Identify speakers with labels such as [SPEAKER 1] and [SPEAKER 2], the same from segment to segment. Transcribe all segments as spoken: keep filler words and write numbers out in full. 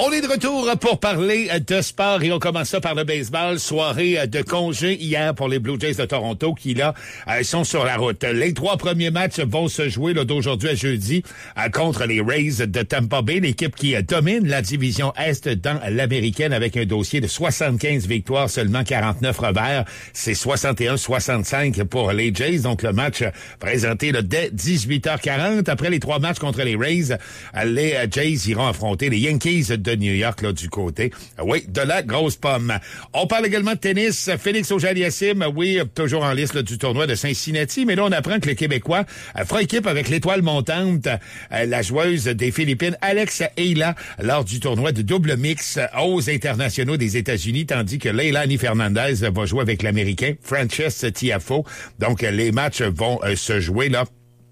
[SPEAKER 1] On est de retour pour parler de sport et on commence ça par le baseball. Soirée de congé hier pour les Blue Jays de Toronto qui, là, sont sur la route. Les trois premiers matchs vont se jouer là, d'aujourd'hui à jeudi contre les Rays de Tampa Bay, l'équipe qui domine la division Est dans l'américaine avec un dossier de soixante-quinze victoires, seulement quarante-neuf revers. C'est soixante et un soixante-cinq pour les Jays. Donc, le match présenté là, dès dix-huit heures quarante. Après les trois matchs contre les Rays, les Jays iront affronter les Yankees de New York, là, du côté, oui, de la grosse pomme. On parle également de tennis. Félix Auger-Aliassime, oui, toujours en liste là, du tournoi de Cincinnati, mais là, on apprend que le Québécois euh, fera équipe avec l'étoile montante, euh, la joueuse des Philippines, Alex Eila, lors du tournoi de double mix aux internationaux des États-Unis, tandis que Leilani Fernandez va jouer avec l'Américain Frances Tiafoe. Donc, les matchs vont euh, se jouer, là,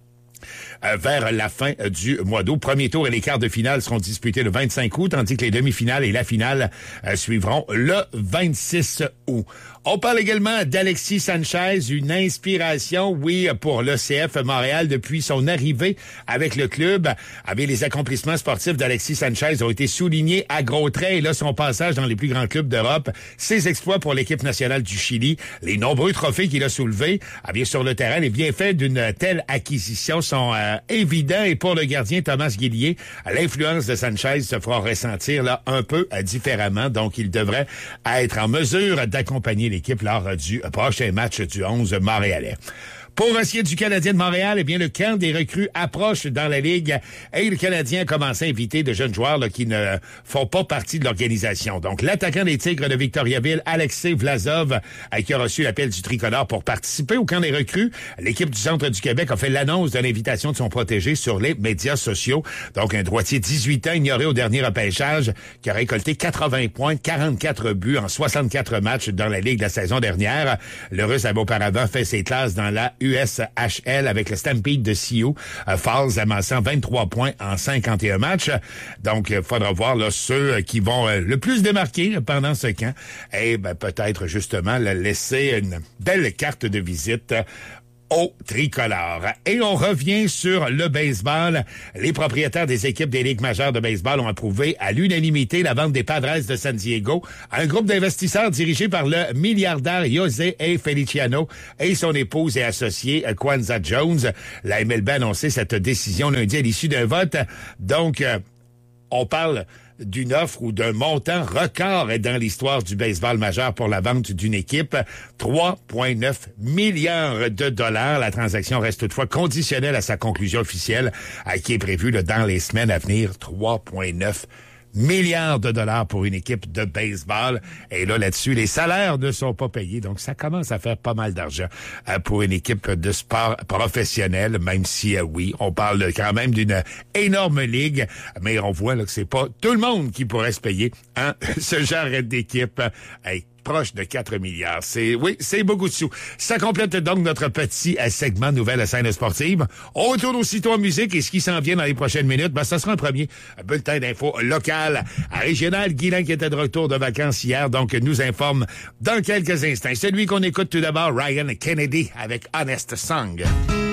[SPEAKER 1] Euh, vers la fin euh, du mois d'août. Premier tour et les quarts de finale seront disputés le vingt-cinq août, tandis que les demi-finales et la finale euh, suivront le vingt-six août. On parle également d'Alexis Sanchez, une inspiration, oui, pour l'E C F Montréal depuis son arrivée avec le club. Avec les accomplissements sportifs d'Alexis Sanchez ont été soulignés à gros traits et là, son passage dans les plus grands clubs d'Europe, ses exploits pour l'équipe nationale du Chili, les nombreux trophées qu'il a soulevés, ah bien, sur le terrain, les bienfaits d'une telle acquisition sont euh, évidents et pour le gardien Thomas Guillier, l'influence de Sanchez se fera ressentir là un peu euh, différemment, donc il devrait être en mesure d'accompagner l'équipe lors du prochain match du onze montréalais. Pour ce qui est du Canadien de Montréal, eh bien, le camp des recrues approche dans la Ligue et le Canadien a commencé à inviter de jeunes joueurs là, qui ne font pas partie de l'organisation. Donc, l'attaquant des Tigres de Victoriaville, Alexei Vlasov, euh, qui a reçu l'appel du tricolore pour participer au camp des recrues. L'équipe du Centre du Québec a fait l'annonce de l'invitation de son protégé sur les médias sociaux. Donc, un droitier dix-huit ans ignoré au dernier repêchage qui a récolté quatre-vingts points, quarante-quatre buts en soixante-quatre matchs dans la Ligue la saison dernière. Le Russe avait auparavant fait ses classes dans la U S H L avec le Stampede de Sioux euh, Falls, amassant vingt-trois points en cinquante et un matchs. Donc, il faudra voir là, ceux qui vont euh, le plus démarquer pendant ce camp. Et ben, peut-être justement le laisser une belle carte de visite au tricolore. Et on revient sur le baseball. Les propriétaires des équipes des ligues majeures de baseball ont approuvé à l'unanimité la vente des Padres de San Diego à un groupe d'investisseurs dirigé par le milliardaire José A. Feliciano et son épouse et associé Kwanzaa Jones. La M L B a annoncé cette décision lundi à l'issue d'un vote. Donc, euh, on parle d'une offre ou d'un montant record dans l'histoire du baseball majeur pour la vente d'une équipe. trois virgule neuf milliards de dollars. La transaction reste toutefois conditionnelle à sa conclusion officielle à qui est prévue là, dans les semaines à venir. trois virgule neuf milliards de dollars pour une équipe de baseball. Et là, là-dessus, les salaires ne sont pas payés. Donc, ça commence à faire pas mal d'argent euh, pour une équipe de sport professionnelle, même si, euh, oui, on parle quand même d'une énorme ligue. Mais on voit là, que c'est pas tout le monde qui pourrait se payer hein, ce genre d'équipe. Hey, proche de quatre milliards. C'est, oui, c'est beaucoup de sous. Ça complète donc notre petit euh, segment Nouvelle scène sportive. On retourne aussitôt en musique et ce qui s'en vient dans les prochaines minutes, ben, ça sera un premier bulletin d'infos local, régional. Guylain qui était de retour de vacances hier, donc nous informe dans quelques instants. Celui qu'on écoute tout d'abord, Ryan Kennedy avec Honest Song.